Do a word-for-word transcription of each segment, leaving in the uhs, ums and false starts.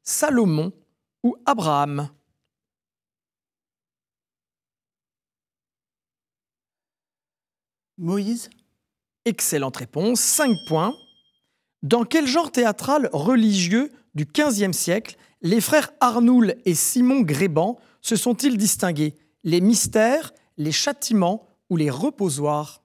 Salomon ou Abraham? Moïse. Excellente réponse, cinq points. Dans quel genre théâtral religieux du quinzième siècle les frères Arnoul et Simon Gréban se sont-ils distingués? Les mystères, les châtiments ou les reposoirs?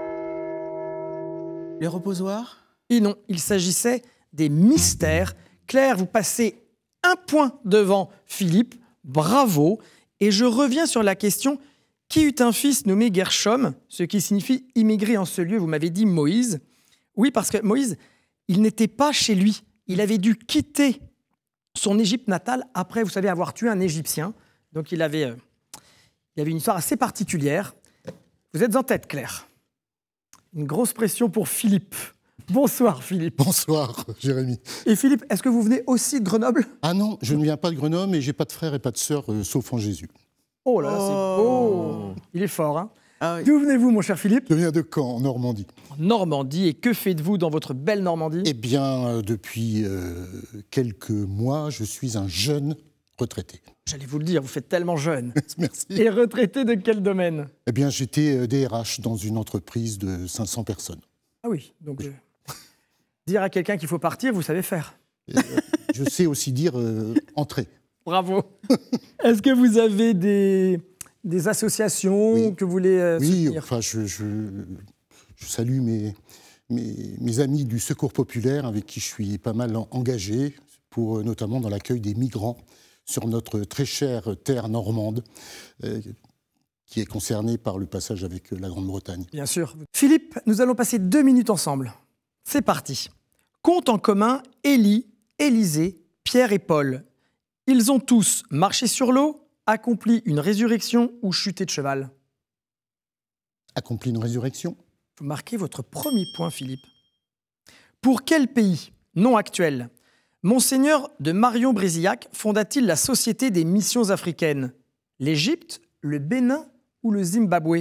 Les reposoirs. Et non, il s'agissait des mystères. Claire, vous passez un point devant Philippe. Bravo. Et je reviens sur la question « Qui eut un fils nommé Gershom ?» ce qui signifie « immigré en ce lieu ». Vous m'avez dit Moïse. Oui, parce que Moïse, il n'était pas chez lui. Il avait dû quitter son Égypte natale après, vous savez, avoir tué un Égyptien. Donc il avait, euh, il avait une histoire assez particulière. Vous êtes en tête, Claire. Une grosse pression pour Philippe. Bonsoir, Philippe. Bonsoir, Jérémy. Et Philippe, est-ce que vous venez aussi de Grenoble? Ah non, je ne viens pas de Grenoble et j'ai pas de frères et pas de sœurs, euh, sauf en Jésus. Oh là là, c'est beau. Il est fort, hein? Ah oui. D'où venez-vous, mon cher Philippe? Je viens de Caen, en Normandie. En Normandie. Et que faites-vous dans votre belle Normandie? Eh bien, euh, depuis euh, quelques mois, je suis un jeune retraité. J'allais vous le dire, vous faites tellement jeune. Merci. Et retraité de quel domaine? Eh bien, j'étais euh, D R H dans une entreprise de cinq cents personnes. Ah oui, donc euh, dire à quelqu'un qu'il faut partir, vous savez faire. Et, euh, je sais aussi dire euh, entrer. Bravo. Est-ce que vous avez des, des associations Oui. que vous voulez euh, Oui, soutenir? enfin, je, je, je salue mes, mes, mes amis du Secours populaire avec qui je suis pas mal en- engagé, pour, euh, notamment dans l'accueil des migrants sur notre très chère terre normande, euh, qui est concernée par le passage avec euh, la Grande-Bretagne. Bien sûr. Philippe, nous allons passer deux minutes ensemble. C'est parti. Compte en commun Élie, Élisée, Pierre et Paul. Ils ont tous marché sur l'eau, accompli une résurrection ou chuté de cheval. Accompli une résurrection. Vous marquez votre premier point, Philippe. Pour quel pays, non actuel, Monseigneur de Marion-Brézillac fonda-t-il la Société des missions africaines? L'Égypte, le Bénin ou le Zimbabwe?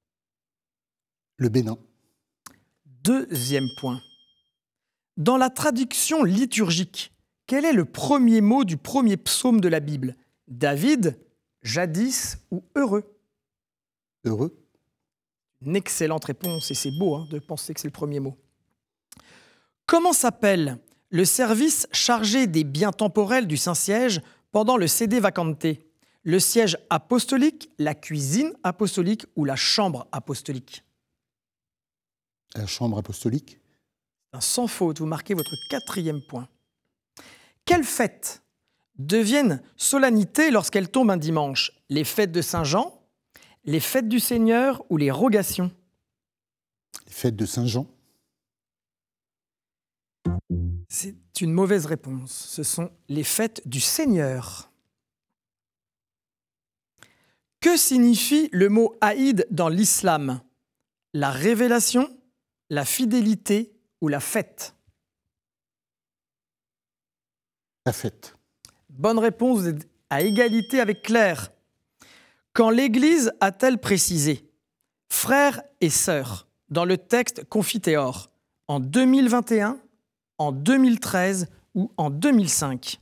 Le Bénin. Deuxième point. Dans la traduction liturgique, quel est le premier mot du premier psaume de la Bible? David, jadis ou heureux? Heureux. Une excellente réponse, et c'est beau hein, de penser que c'est le premier mot. Comment s'appelle le service chargé des biens temporels du Saint-Siège pendant le Sede Vacante? Le siège apostolique, la cuisine apostolique ou la chambre apostolique? La chambre apostolique. Sans faute, vous marquez votre quatrième point. Quelles fêtes deviennent solennités lorsqu'elles tombent un dimanche? Les fêtes de Saint-Jean, les fêtes du Seigneur ou les rogations? Les fêtes de Saint-Jean. C'est une mauvaise réponse. Ce sont les fêtes du Seigneur. Que signifie le mot Aïd dans l'islam? La révélation, la fidélité ou la fête? La fête. Bonne réponse, vous êtes à égalité avec Claire. Quand l'Église a-t-elle précisé « frères et sœurs » dans le texte Confiteor, en deux mille vingt et un, en deux mille treize ou en deux mille cinq?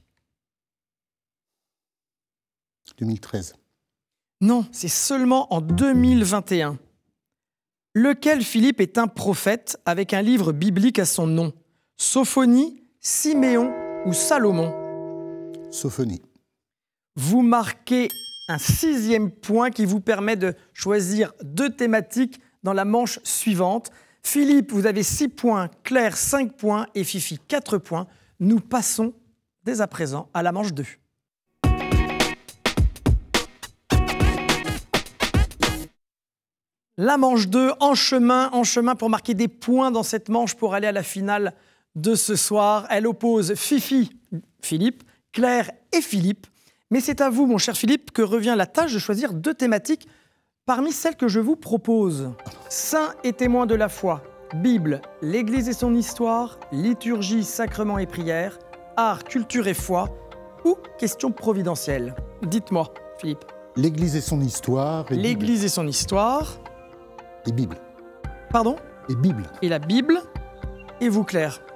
deux mille treize. Non, c'est seulement en deux mille vingt et un. Lequel Philippe est un prophète avec un livre biblique à son nom? Sophonie, Siméon ou Salomon? Sophonie. Vous marquez un sixième point qui vous permet de choisir deux thématiques dans la manche suivante. Philippe, vous avez six points, Claire cinq points et Fifi quatre points. Nous passons dès à présent à la manche deux. La manche deux, en chemin, en chemin pour marquer des points dans cette manche pour aller à la finale de ce soir. Elle oppose Fifi, Philippe, Claire et Philippe. Mais c'est à vous, mon cher Philippe, que revient la tâche de choisir deux thématiques parmi celles que je vous propose. Saints et témoins de la foi, Bible, l'Église et son histoire, liturgie, sacrements et prières, art, culture et foi, ou questions providentielles. Dites-moi, Philippe. L'Église et son histoire. Et L'Église et son histoire. Bible. Et Bible. Pardon? Et Bible. Et la Bible. Et vous, Claire?